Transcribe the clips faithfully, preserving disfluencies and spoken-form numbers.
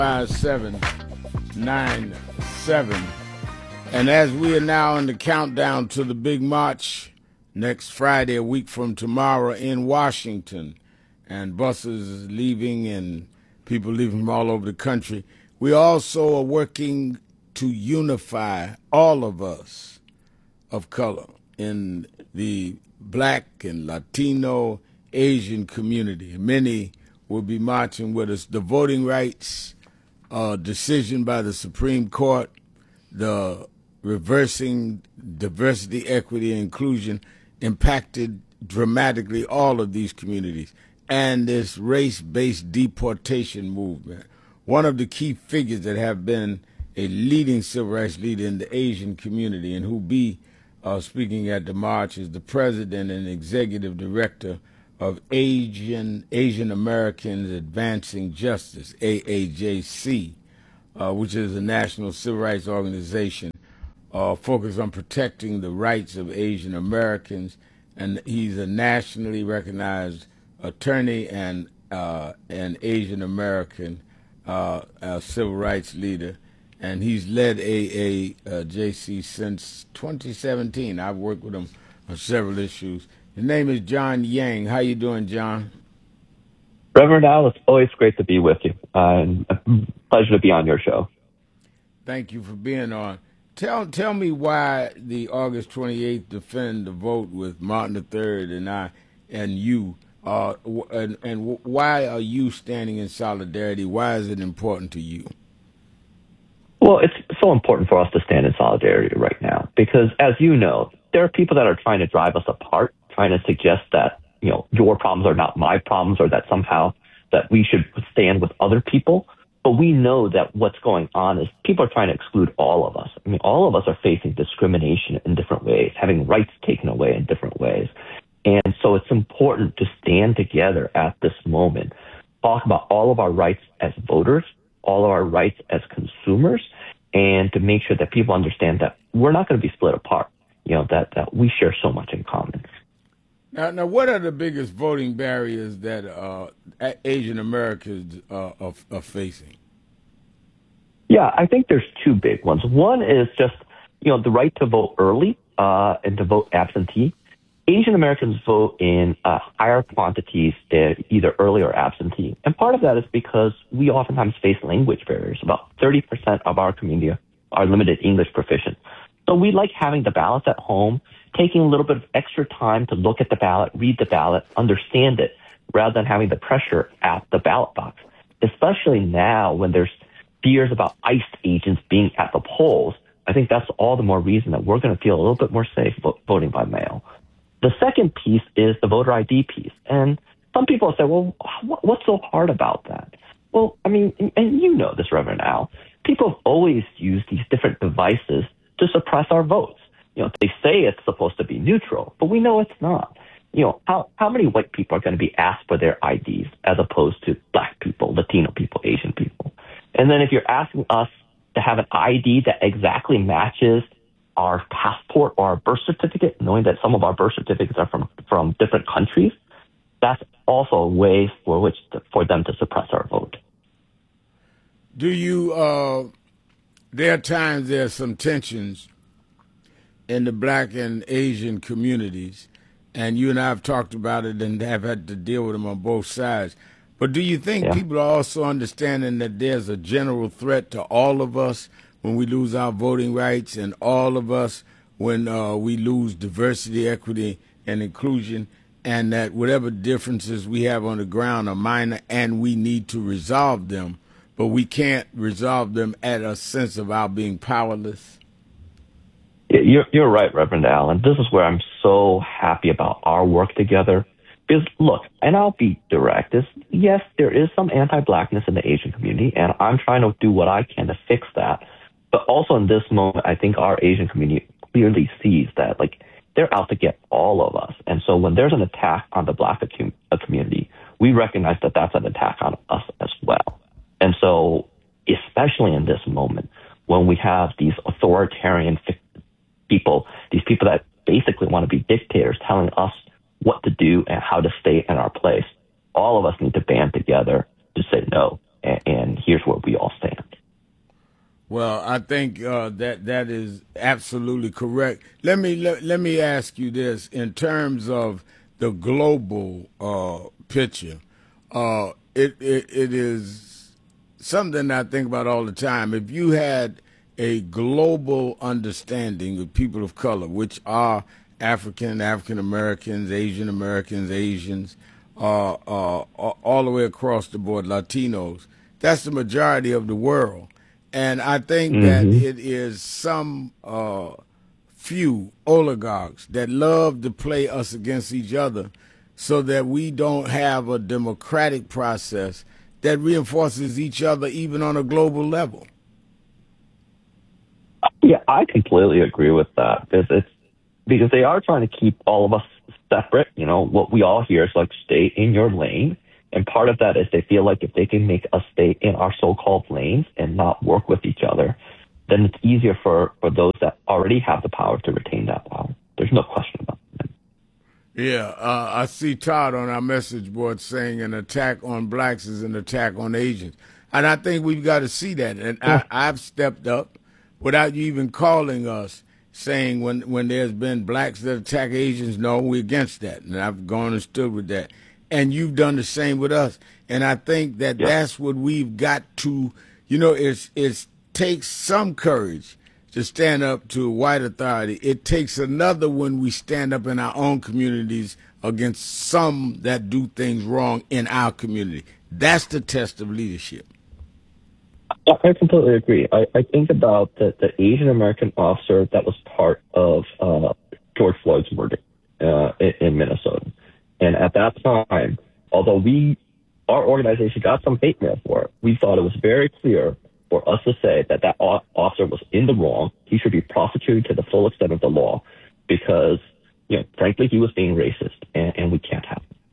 five seven nine seven. And as we are now in the countdown to the big march next Friday, a week from tomorrow in Washington, and buses leaving and people leaving from all over the country, we also are working to unify all of us of color in the black and Latino, Asian community. Many will be marching with us. The voting rights uh, decision by the Supreme Court, the reversing diversity, equity, and inclusion impacted dramatically all of these communities. And this race-based deportation movement, one of the key figures that have been a leading civil rights leader in the Asian community and who be uh, speaking at the march is the president and executive director of Asian Asian Americans Advancing Justice, A A J C, uh, which is a national civil rights organization uh, focused on protecting the rights of Asian Americans. And he's a nationally recognized attorney and uh, an Asian American uh, uh, civil rights leader. And he's led A A J C since twenty seventeen. I've worked with him on several issues. His name is John Yang. How you doing, John? Reverend Al, it's always great to be with you. Uh, and a pleasure to be on your show. Thank you for being on. Tell tell me why the August twenty-eighth Defend the Vote with Martin the Third and I and you, uh, and, and why are you standing in solidarity? Why is it important to you? Well, it's so important for us to stand in solidarity right now because, as you know, there are people that are trying to drive us apart, trying to suggest that, you know, your problems are not my problems or that somehow that we should stand with other people. But we know that what's going on is people are trying to exclude all of us. I mean, all of us are facing discrimination in different ways, having rights taken away in different ways. And so it's important to stand together at this moment, talk about all of our rights as voters, all of our rights as consumers, and to make sure that people understand that we're not going to be split apart, you know, that, that we share so much in common. Now, now, what are the biggest voting barriers that uh, Asian Americans uh, are, are facing? Yeah, I think there's two big ones. One is just, you know, the right to vote early uh, and to vote absentee. Asian Americans vote in uh, higher quantities, uh, either early or absentee. And part of that is because we oftentimes face language barriers. About thirty percent of our community are limited English proficient. So we like having the ballots at home, taking a little bit of extra time to look at the ballot, read the ballot, understand it, rather than having the pressure at the ballot box, especially now when there's fears about ICE agents being at the polls. I think that's all the more reason that we're going to feel a little bit more safe voting by mail. The second piece is the voter I D piece. And some people say, well, what's so hard about that? Well, I mean, and you know this, Reverend Al, people have always used these different devices to suppress our votes. You know, they say it's supposed to be neutral, but we know it's not. You know, how, how many white people are going to be asked for their I Ds as opposed to black people, Latino people, Asian people? And then if you're asking us to have an I D that exactly matches our passport or our birth certificate, knowing that some of our birth certificates are from, from different countries, that's also a way for which to, for them to suppress our vote. Do you, uh, there are times there's some tensions in the black and Asian communities, and you and I have talked about it and have had to deal with them on both sides. But do you think yeah. people are also understanding that there's a general threat to all of us when we lose our voting rights, and all of us when uh, we lose diversity, equity, and inclusion, and that whatever differences we have on the ground are minor and we need to resolve them, but we can't resolve them at a sense of our being powerless? You're, you're right, Reverend Allen. This is where I'm so happy about our work together. Because, look, and I'll be direct, is yes, there is some anti-blackness in the Asian community, and I'm trying to do what I can to fix that. But also in this moment, I think our Asian community clearly sees that, like, they're out to get all of us. And so when there's an attack on the black community, we recognize that that's an attack on us as well. And so, especially in this moment, when we have these authoritarian people, these people that basically want to be dictators telling us what to do and how to stay in our place, all of us need to band together to say no. and, and here's where we all stand. Well, I think uh, that that is absolutely correct. Let me let, let me ask you this in terms of the global uh, picture. Uh, it, it it is something I think about all the time. If you had a global understanding of people of color, which are African, African Americans, Asian Americans, Asians, uh, uh, all the way across the board, Latinos, that's the majority of the world. And I think mm-hmm. that it is some uh, few oligarchs that love to play us against each other so that we don't have a democratic process that reinforces each other even on a global level. Yeah, I completely agree with that because it's because they are trying to keep all of us separate. You know, what we all hear is like, stay in your lane. And part of that is they feel like if they can make us stay in our so-called lanes and not work with each other, then it's easier for, for those that already have the power to retain that power. There's no question about that. Yeah, uh, I see Todd on our message board saying an attack on blacks is an attack on Asians. And I think we've got to see that. And yeah. I, I've stepped up without you even calling us, saying when, when there's been blacks that attack Asians, no, we're against that. And I've gone and stood with that. And you've done the same with us. And I think that yep. that's what we've got to, you know, it's, it takes some courage to stand up to white authority. It takes another when we stand up in our own communities against some that do things wrong in our community. That's the test of leadership. I completely agree. I, I think about the, the Asian American officer that was part of uh, George Floyd's murder uh, in, in Minnesota. And at that time, although we, our organization got some hate mail for it, we thought it was very clear for us to say that that officer was in the wrong. He should be prosecuted to the full extent of the law because, you know, frankly, he was being racist, and, and we can't have it.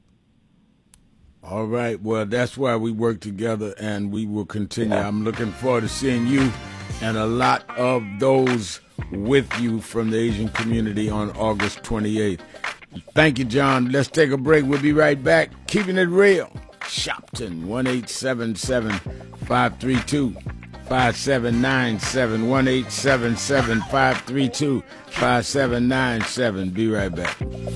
All right. Well, that's why we work together, and we will continue. Yeah. I'm looking forward to seeing you and a lot of those with you from the Asian community on August twenty-eighth. Thank you, John. Let's take a break. We'll be right back. Keeping it real. Shopton, one eight seven seven, five three two, five seven nine seven, one eight seven seven, five three two, five seven nine seven. Be right back.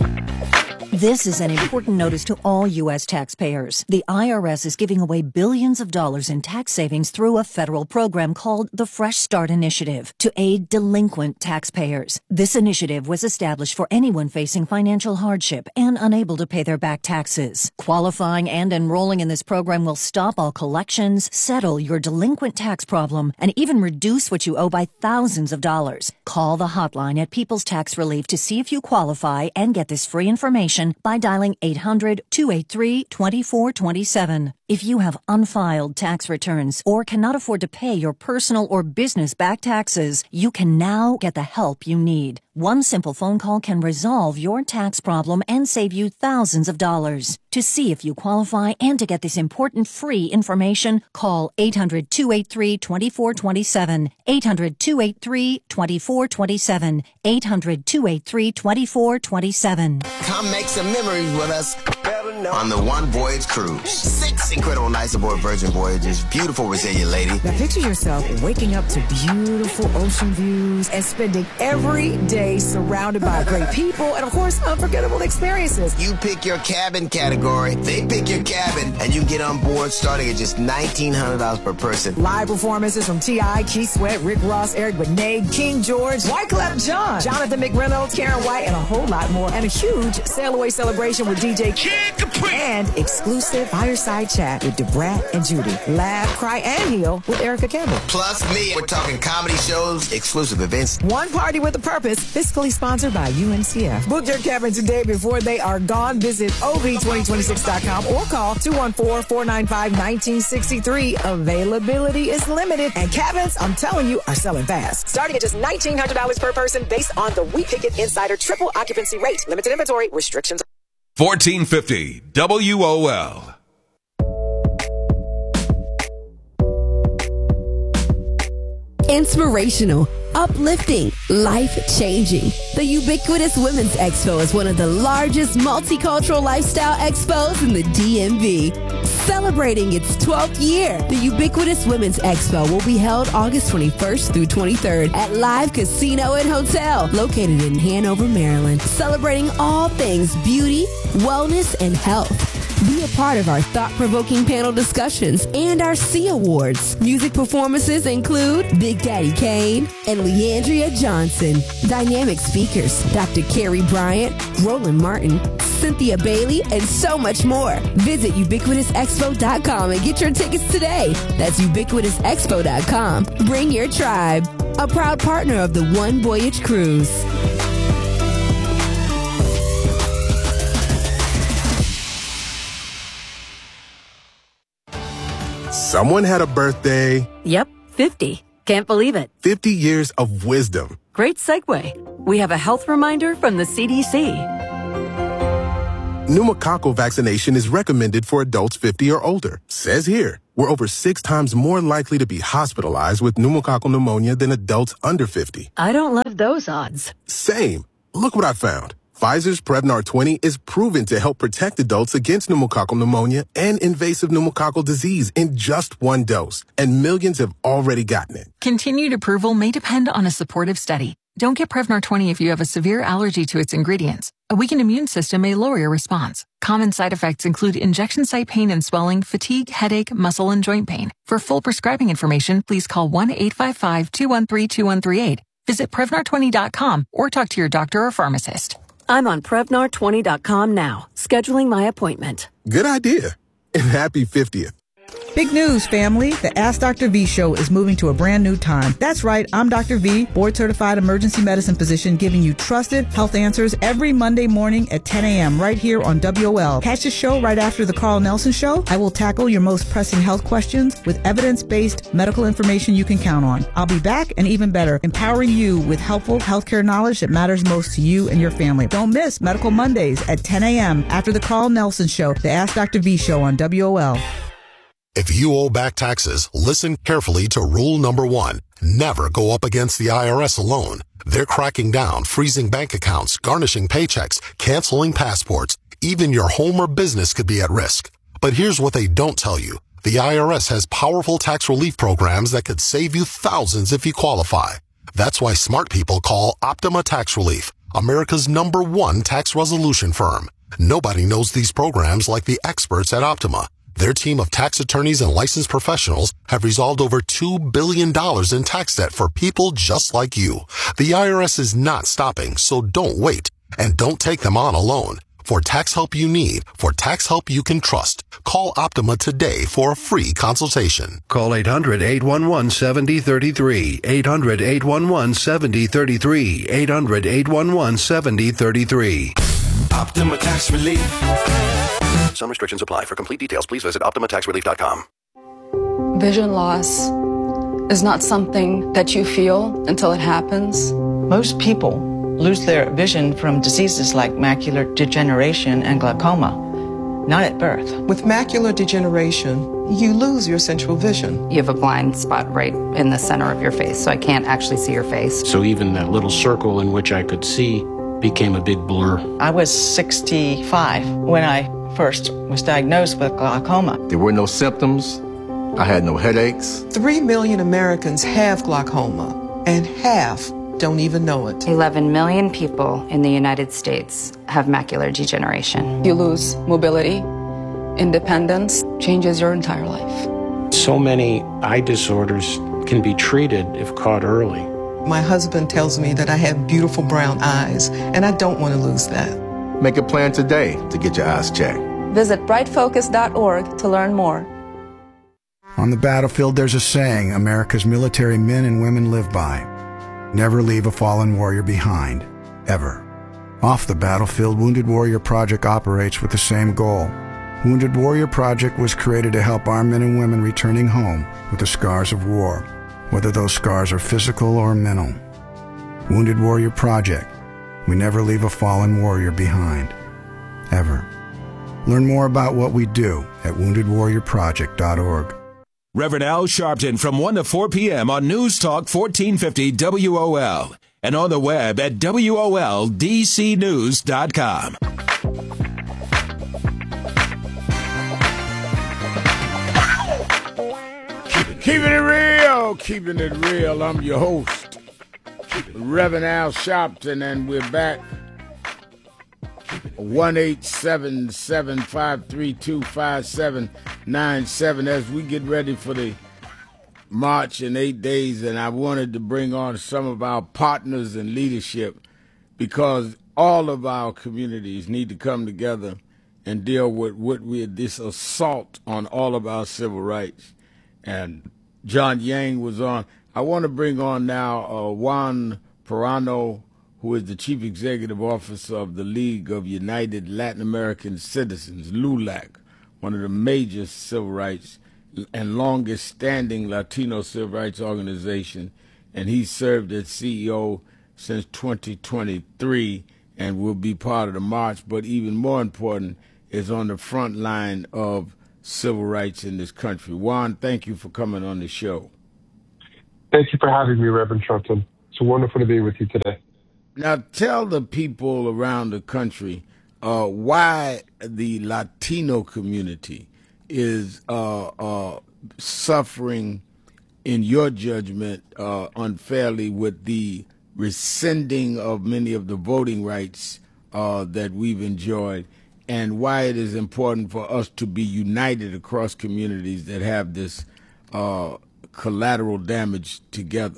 This is an important notice to all U S taxpayers. The I R S is giving away billions of dollars in tax savings through a federal program called the Fresh Start Initiative to aid delinquent taxpayers. This initiative was established for anyone facing financial hardship and unable to pay their back taxes. Qualifying and enrolling in this program will stop all collections, settle your delinquent tax problem, and even reduce what you owe by thousands of dollars. Call the hotline at People's Tax Relief to see if you qualify and get this free information by dialing eight hundred, two eight three, two four two seven. If you have unfiled tax returns or cannot afford to pay your personal or business back taxes, you can now get the help you need. One simple phone call can resolve your tax problem and save you thousands of dollars. To see if you qualify and to get this important free information, call eight hundred, two eight three, two four two seven, eight hundred, two eight three, two four two seven, eight hundred, two eight three, two four two seven. Come make some memories with us on the One Voyage Cruise. Six incredible nights aboard Virgin Voyages. Beautiful, resilient lady. Now picture yourself waking up to beautiful ocean views and spending every day surrounded by great people and, of course, unforgettable experiences. You pick your cabin category, they pick your cabin, and you get on board starting at just nineteen hundred dollars per person. Live performances from T I, Keith Sweat, Rick Ross, Eric Benet, King George, Wyclef Jean, Jonathan McReynolds, Karen White, and a whole lot more. And a huge sail away celebration with D J Kid Capri. And exclusive fireside chat with DeBrat and Judy. Laugh, cry, and heal with Erica Campbell. Plus me. We're talking comedy shows, exclusive events. One party with a purpose. Fiscally sponsored by U N C F. Book your cabin today before they are gone. Visit O B twenty twenty-six dot com or call two one four, four nine five, one nine six three. Availability is limited, and cabins, I'm telling you, are selling fast. Starting at just nineteen hundred dollars per person based on the We Pick It Insider triple occupancy rate. Limited inventory. Restrictions. fourteen fifty W O L. Inspirational, uplifting, life-changing. The Ubiquitous Women's Expo is one of the largest multicultural lifestyle expos in the D M V. Celebrate celebrating its twelfth year. The Ubiquitous Women's Expo will be held August twenty-first through twenty-third at Live Casino and Hotel, located in Hanover, Maryland, celebrating all things beauty, wellness, and health. Be a part of our thought-provoking panel discussions and our C Awards. Music performances include Big Daddy Kane and Leandria Johnson. Dynamic speakers, Doctor Carrie Bryant, Roland Martin, Cynthia Bailey, and so much more. Visit ubiquitous expo dot com and get your tickets today. That's ubiquitous expo dot com. Bring your tribe. A proud partner of the One Voyage Cruise. Someone had a birthday. Yep, fifty. Can't believe it. fifty years of wisdom. Great segue. We have a health reminder from the C D C. Pneumococcal vaccination is recommended for adults fifty or older. Says here, we're over six times more likely to be hospitalized with pneumococcal pneumonia than adults under fifty. I don't love those odds. Same. Look what I found. Pfizer's Prevnar twenty is proven to help protect adults against pneumococcal pneumonia and invasive pneumococcal disease in just one dose, and millions have already gotten it. Continued approval may depend on a supportive study. Don't get Prevnar twenty if you have a severe allergy to its ingredients. A weakened immune system may lower your response. Common side effects include injection site pain and swelling, fatigue, headache, muscle, and joint pain. For full prescribing information, please call one eight five five, two one three, two one three eight. Visit Prevnar twenty dot com or talk to your doctor or pharmacist. I'm on Prevnar twenty dot com now, scheduling my appointment. Good idea. And happy fiftieth. Big news, family. The Ask Doctor V show is moving to a brand new time. That's right. I'm Doctor V, board-certified emergency medicine physician, giving you trusted health answers every Monday morning at ten a.m. right here on W O L. Catch the show right after the Carl Nelson Show. I will tackle your most pressing health questions with evidence-based medical information you can count on. I'll be back, and even better, empowering you with helpful healthcare knowledge that matters most to you and your family. Don't miss Medical Mondays at ten a.m. after the Carl Nelson Show, the Ask Doctor V show on W O L. If you owe back taxes, listen carefully to rule number one. Never go up against the I R S alone. They're cracking down, freezing bank accounts, garnishing paychecks, canceling passports. Even your home or business could be at risk. But here's what they don't tell you. The I R S has powerful tax relief programs that could save you thousands if you qualify. That's why smart people call Optima Tax Relief, America's number one tax resolution firm. Nobody knows these programs like the experts at Optima. Their team of tax attorneys and licensed professionals have resolved over two billion dollars in tax debt for people just like you. The I R S is not stopping, so don't wait. And don't take them on alone. For tax help you need, for tax help you can trust, call Optima today for a free consultation. Call eight hundred, eight one one, seven zero three three, eight hundred, eight one one, seven zero three three, eight hundred, eight one one, seven zero three three. Optima Tax Relief. Some restrictions apply. For complete details, please visit optima tax relief dot com. Vision loss is not something that you feel until it happens. Most people lose their vision from diseases like macular degeneration and glaucoma, not at birth. With macular degeneration, you lose your central vision. You have a blind spot right in the center of your face, so I can't actually see your face. So even that little circle in which I could see became a big blur. I was sixty-five when I first was diagnosed with glaucoma. There were no symptoms. I had no headaches. Three million Americans have glaucoma, and half don't even know it. eleven million people in the United States have macular degeneration. You lose mobility, independence, changes your entire life. So many eye disorders can be treated if caught early. My husband tells me that I have beautiful brown eyes, and I don't want to lose that. Make a plan today to get your eyes checked. Visit bright focus dot org to learn more. On the battlefield, there's a saying America's military men and women live by. Never leave a fallen warrior behind, ever. Off the battlefield, Wounded Warrior Project operates with the same goal. Wounded Warrior Project was created to help our men and women returning home with the scars of war, whether those scars are physical or mental. Wounded Warrior Project. We never leave a fallen warrior behind, ever. Learn more about what we do at wounded warrior project dot org. Reverend Al Sharpton from one to four p.m. on News Talk fourteen fifty W O L and on the web at W O L D C news dot com. Keeping it real, keeping it real. I'm your host, Reverend Al Sharpton, and we're back. one eight seven seven, five three two, five seven nine seven as we get ready for the march in eight days. And I wanted to bring on some of our partners in leadership because all of our communities need to come together and deal with what we this assault on all of our civil rights. And John Yang was on. I want to bring on now uh, Juan Perano, who is the Chief Executive Officer of the League of United Latin American Citizens, LULAC, one of the major civil rights and longest-standing Latino civil rights organization. And he served as C E O since twenty twenty-three and will be part of the march. But even more important, is on the front line of civil rights in this country. Juan, thank you for coming on the show. Thank you for having me, Reverend Sharpton. It's wonderful to be with you today. Now, tell the people around the country uh, why the Latino community is uh, uh, suffering, in your judgment, uh, unfairly with the rescinding of many of the voting rights uh, that we've enjoyed, and why it is important for us to be united across communities that have this uh, collateral damage together.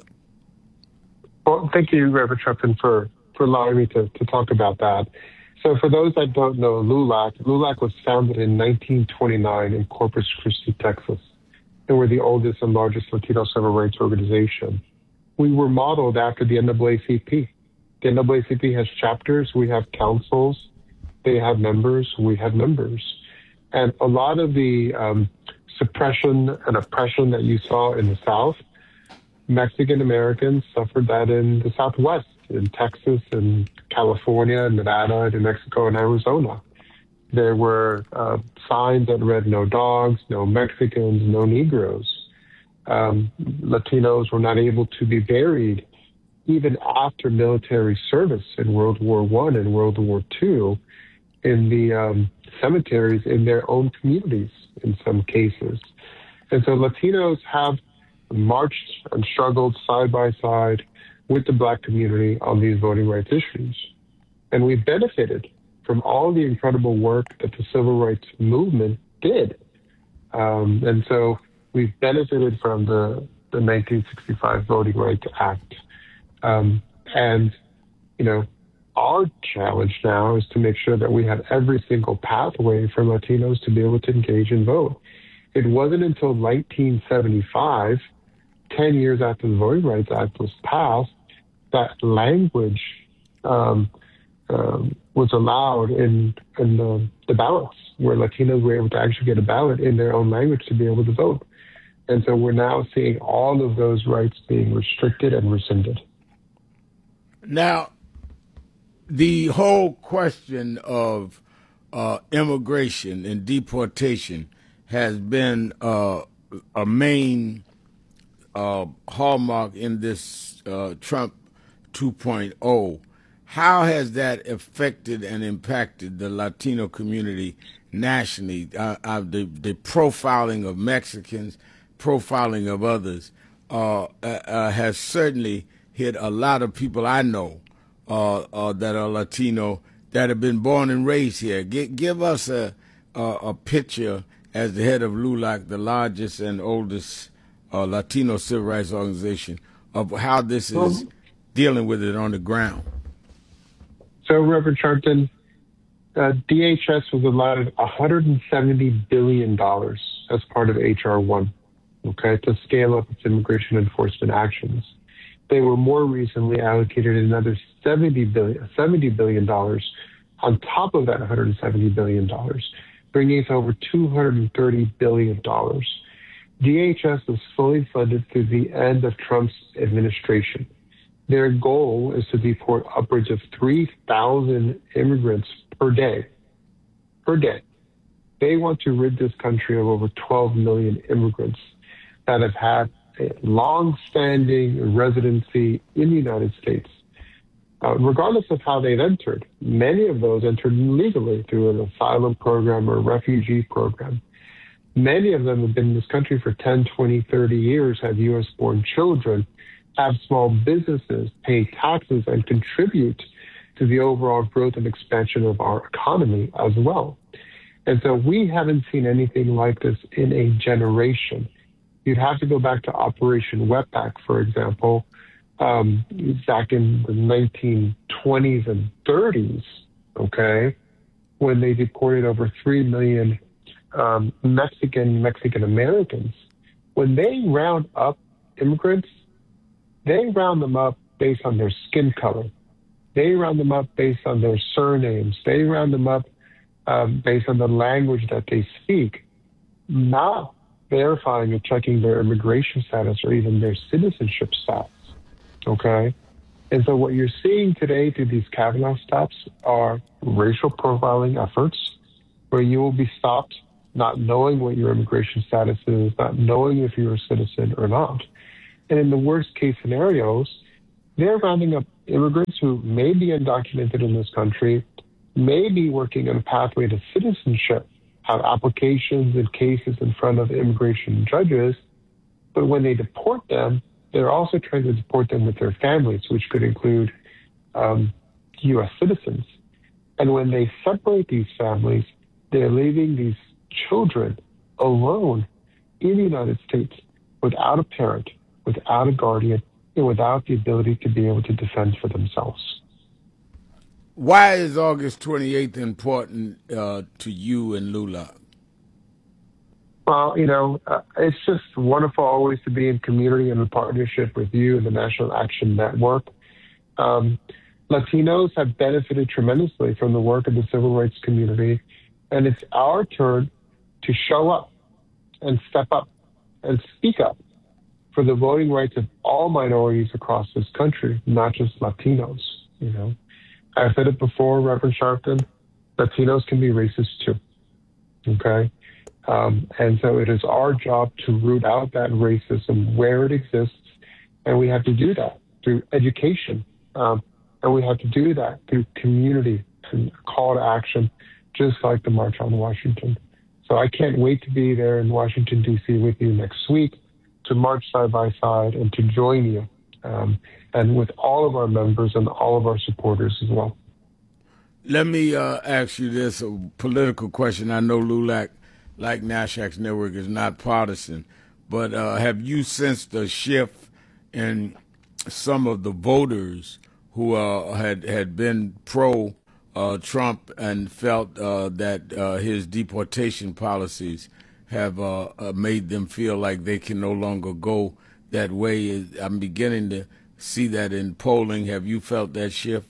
Well, thank you, Reverend Sharpton, for, for allowing me to, to talk about that. So for those that don't know LULAC, LULAC was founded in nineteen twenty-nine in Corpus Christi, Texas, and we're the oldest and largest Latino civil rights organization. We were modeled after the N double A C P. The N double A C P has chapters, we have councils, they have members, we have members. And a lot of the um, suppression and oppression that you saw in the South, Mexican Americans suffered that in the Southwest, in Texas and California, Nevada, New Mexico, and Arizona. There were uh, signs that read no dogs, no Mexicans, no Negroes. Um, Latinos were not able to be buried even after military service in World War One and World War Two in the um, cemeteries in their own communities in some cases. And so Latinos have marched and struggled side by side with the Black community on these voting rights issues. And we benefited from all the incredible work that the civil rights movement did. Um, and so we've benefited from the, the nineteen sixty-five Voting Rights Act. Um, and, you know, our challenge now is to make sure that we have every single pathway for Latinos to be able to engage and vote. It wasn't until nineteen seventy-five, ten years after the Voting Rights Act was passed, that language um, um, was allowed in, in the, the ballots, where Latinos were able to actually get a ballot in their own language to be able to vote. And so we're now seeing all of those rights being restricted and rescinded. Now, the whole question of uh, immigration and deportation has been uh, a main uh, hallmark in this uh, Trump two point oh. How has that affected and impacted the Latino community nationally? Uh, uh, the, the profiling of Mexicans, profiling of others uh, uh, has certainly hit a lot of people I know uh, uh, that are Latino that have been born and raised here. G- give us a, a a picture as the head of LULAC, the largest and oldest uh, Latino civil rights organization, of how this is well, dealing with it on the ground. So, Reverend Sharpton, uh, D H S was allotted one hundred seventy billion dollars as part of H R one, okay, to scale up its immigration enforcement actions. They were more recently allocated another seventy billion dollars on top of that one hundred seventy billion dollars, bringing us over two hundred thirty billion dollars. D H S was fully funded through the end of Trump's administration. Their goal is to deport upwards of three thousand immigrants per day. Per day. They want to rid this country of over twelve million immigrants that have had a long-standing residency in the United States. Uh, regardless of how they've entered, many of those entered legally through an asylum program or a refugee program. Many of them have been in this country for ten, twenty, thirty years, have U S-born children, have small businesses, pay taxes, and contribute to the overall growth and expansion of our economy as well. And so we haven't seen anything like this in a generation. You'd have to go back to Operation Wetback, for example, um, back in the nineteen twenties and thirties, okay, when they deported over three million um, Mexican, Mexican-Americans. When they round up immigrants, they round them up based on their skin color. They round them up based on their surnames. They round them up um, based on the language that they speak, not verifying or checking their immigration status or even their citizenship status, okay? And so what you're seeing today through these Kavanaugh stops are racial profiling efforts where you will be stopped not knowing what your immigration status is, not knowing if you're a citizen or not. And in the worst case scenarios, they're rounding up immigrants who may be undocumented in this country, may be working on a pathway to citizenship, have applications and cases in front of immigration judges, but when they deport them, they're also trying to deport them with their families, which could include um, U S citizens. And when they separate these families, they're leaving these children alone in the United States without a parent, without a guardian, and without the ability to be able to defend for themselves. Why is August twenty-eighth important uh, to you and LULAC? Well, you know, uh, it's just wonderful always to be in community and in partnership with you and the National Action Network. Um, Latinos have benefited tremendously from the work of the civil rights community, and it's our turn to show up and step up and speak up for the voting rights of all minorities across this country, not just Latinos, you know. I've said it before, Reverend Sharpton, Latinos can be racist too, okay? Um, and so it is our job to root out that racism where it exists, and we have to do that through education, um, and we have to do that through community and call to action, just like the March on Washington. So I can't wait to be there in Washington, D C with you next week to march side by side and to join you. Um, and with all of our members and all of our supporters as well. Let me uh, ask you this, a political question. I know LULAC, like National Action Network, is not partisan, but uh, have you sensed a shift in some of the voters who uh, had, had been pro-Trump uh, and felt uh, that uh, his deportation policies have uh, uh, made them feel like they can no longer go that way? I'm beginning to see that in polling. Have you felt that shift?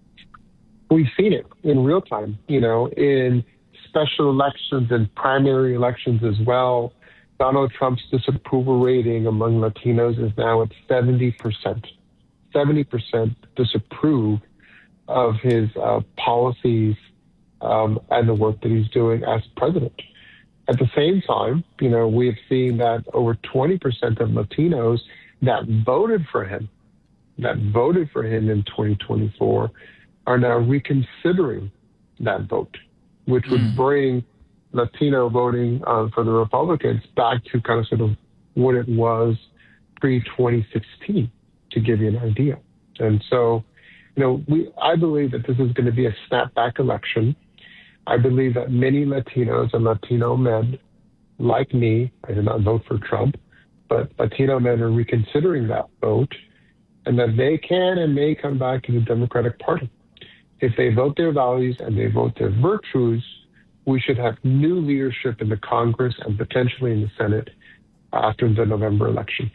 We've seen it in real time, you know, in special elections and primary elections as well. Donald Trump's disapproval rating among Latinos is now at seventy percent. seventy percent disapprove of his uh, policies um, and the work that he's doing as president. At the same time, you know, we have seen that over twenty percent of Latinos that voted for him, that voted for him in twenty twenty-four, are now reconsidering that vote, which would mm. bring Latino voting uh, for the Republicans back to kind of sort of what it was pre twenty sixteen, to give you an idea. And so, you know, we I believe that this is going to be a snapback election. I believe that many Latinos and Latino men like me, I did not vote for Trump, but Latino men are reconsidering that vote, and that they can and may come back to the Democratic Party. If they vote their values and they vote their virtues, we should have new leadership in the Congress and potentially in the Senate after the November election.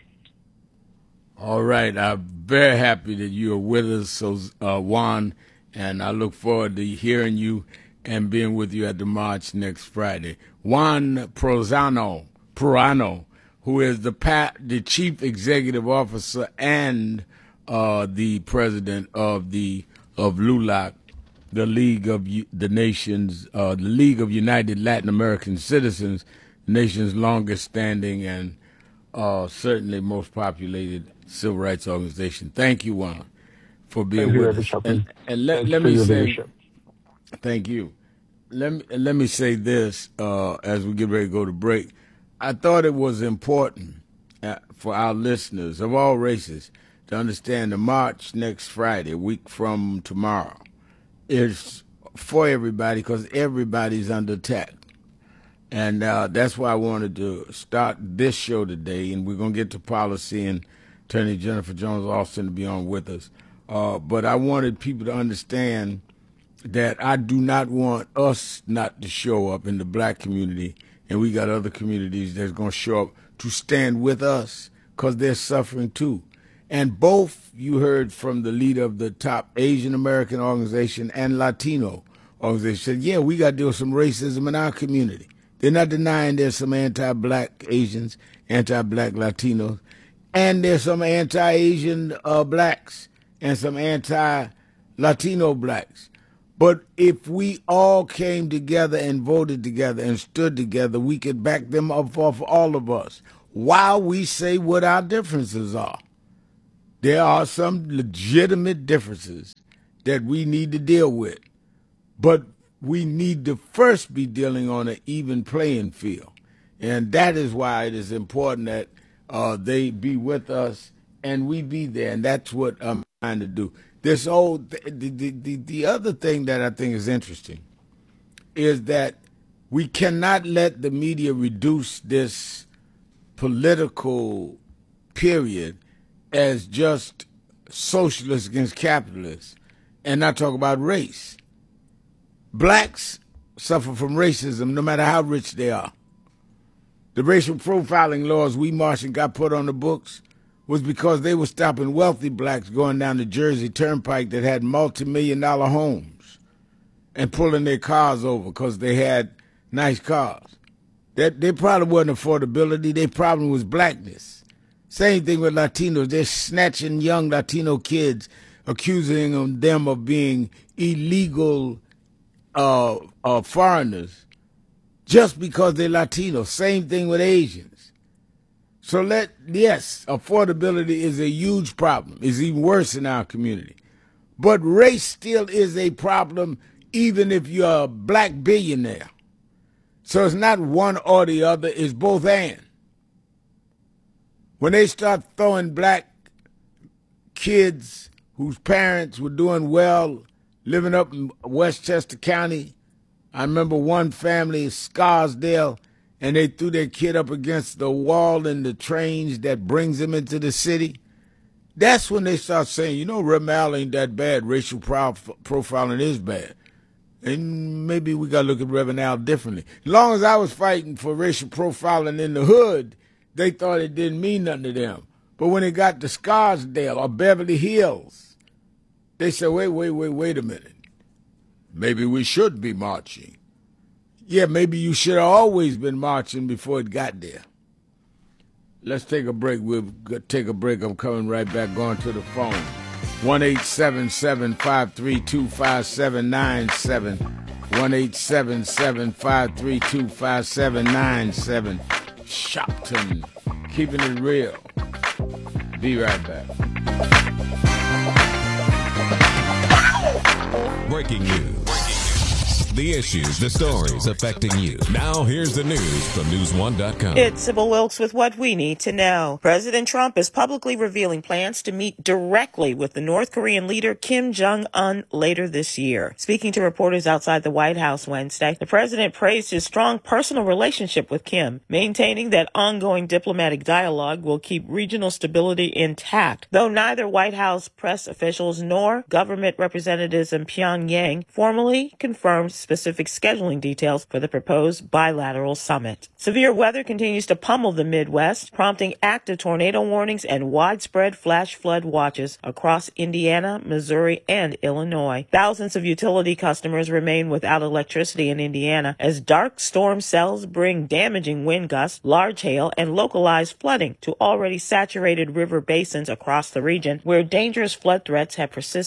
All right. I'm very happy that you are with us, so uh, Juan, and I look forward to hearing you and being with you at the march next Friday. Juan Prozano, Prano, who is the pa- the chief executive officer and uh, the president of the of LULAC, the League of U- the Nations, uh, the League of United Latin American Citizens, the nation's longest standing and uh, certainly most populated civil rights organization. Thank you, Juan, for being Thank with you, us. And, and let, Thanks let me say, leadership. thank you. let me let me say this uh, as we get ready to go to break. I thought it was important uh, for our listeners of all races to understand the march next Friday, a week from tomorrow, is for everybody because everybody's under attack. And uh, that's why I wanted to start this show today, and we're going to get to policy and Attorney Jennifer Jones-Austin to be on with us. Uh, but I wanted people to understand that I do not want us not to show up in the black community, and we got other communities that's going to show up to stand with us because they're suffering too. And both you heard from the leader of the top Asian American organization and Latino organization said, yeah, we got to deal with some racism in our community. They're not denying there's some anti-black Asians, anti-black Latinos, and there's some anti-Asian uh, blacks and some anti-Latino blacks. But if we all came together and voted together and stood together, we could back them up for all of us while we say what our differences are. There are some legitimate differences that we need to deal with, but we need to first be dealing on an even playing field. And that is why it is important that uh, they be with us and we be there. And that's what I'm trying to do. This old, the, the, the, the other thing that I think is interesting is that we cannot let the media reduce this political period as just socialists against capitalists and not talk about race. Blacks suffer from racism no matter how rich they are. The racial profiling laws we marched and got put on the books was because they were stopping wealthy blacks going down the Jersey Turnpike that had multi-million dollar homes and pulling their cars over because they had nice cars. That their problem wasn't affordability, their problem was blackness. Same thing with Latinos. They're snatching young Latino kids, accusing them of being illegal Uh, uh, foreigners just because they're Latino. Same thing with Asians. So let, yes, affordability is a huge problem. It's even worse in our community. But race still is a problem even if you're a black billionaire. So it's not one or the other, it's both and. When they start throwing black kids whose parents were doing well living up in Westchester County, I remember one family, Scarsdale, and they threw their kid up against the wall in the trains that brings them into the city. That's when they start saying, you know, Remal ain't that bad. Racial prof- profiling is bad. And maybe we got to look at Reverend Al differently. As long as I was fighting for racial profiling in the hood, they thought it didn't mean nothing to them. But when it got to Scarsdale or Beverly Hills, they said, wait, wait, wait, wait a minute. Maybe we should be marching. Yeah, maybe you should have always been marching before it got there. Let's take a break. We'll take a break. I'm coming right back, going to the phone. one eight seven seven, five three two, five seven nine seven. one eight seven seven, five three two, five seven nine seven. Shopton, keeping it real. Be right back. Breaking news. The issues, the stories affecting you. Now here's the news from news one dot com. It's Sybil Wilkes with what we need to know. President Trump is publicly revealing plans to meet directly with the North Korean leader Kim Jong-un later this year. Speaking to reporters outside the White House Wednesday, the president praised his strong personal relationship with Kim, maintaining that ongoing diplomatic dialogue will keep regional stability intact, though neither White House press officials nor government representatives in Pyongyang formally confirmed specific scheduling details for the proposed bilateral summit. Severe weather continues to pummel the Midwest, prompting active tornado warnings and widespread flash flood watches across Indiana, Missouri, and Illinois. Thousands of utility customers remain without electricity in Indiana as dark storm cells bring damaging wind gusts, large hail, and localized flooding to already saturated river basins across the region, where dangerous flood threats have persisted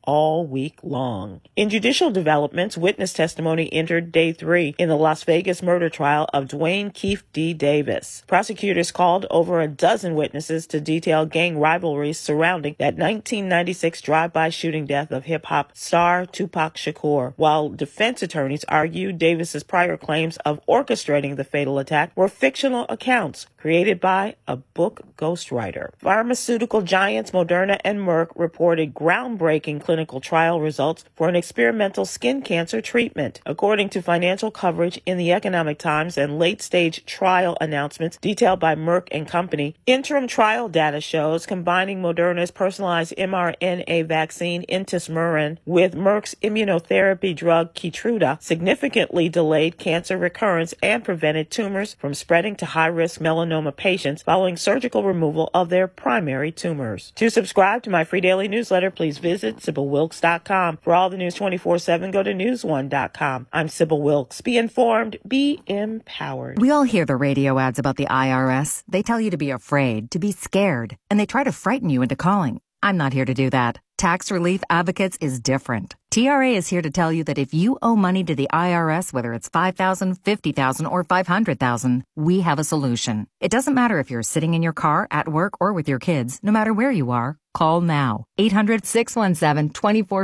all week long. In judicial developments, witness testimony entered day three in the Las Vegas murder trial of Dwayne Keefe D. Davis. Prosecutors called over a dozen witnesses to detail gang rivalries surrounding that nineteen ninety-six drive-by shooting death of hip-hop star Tupac Shakur, while defense attorneys argued Davis's prior claims of orchestrating the fatal attack were fictional accounts created by a book ghostwriter. Pharmaceutical giants Moderna and Merck reported groundbreaking clinical trial results for an experimental skin cancer treatment. According to financial coverage in the Economic Times and late-stage trial announcements detailed by Merck and Company, interim trial data shows combining Moderna's personalized mRNA vaccine Intismeran with Merck's immunotherapy drug Keytruda significantly delayed cancer recurrence and prevented tumors from spreading to high-risk melanoma patients following surgical removal of their primary tumors. To subscribe to my free daily newsletter, please visit Sybil Wilkes dot com. For all the news twenty-four seven, go to news one dot com. I'm Sybil Wilkes. Be informed, be empowered. We all hear the radio ads about the I R S. They tell you to be afraid, to be scared, and they try to frighten you into calling. I'm not here to do that. Tax Relief Advocates is different. T R A is here to tell you that if you owe money to the I R S, whether it's five thousand dollars, fifty thousand dollars, or five hundred thousand dollars, we have a solution. It doesn't matter if you're sitting in your car, at work, or with your kids. No matter where you are, call now. eight hundred, six one seven, two four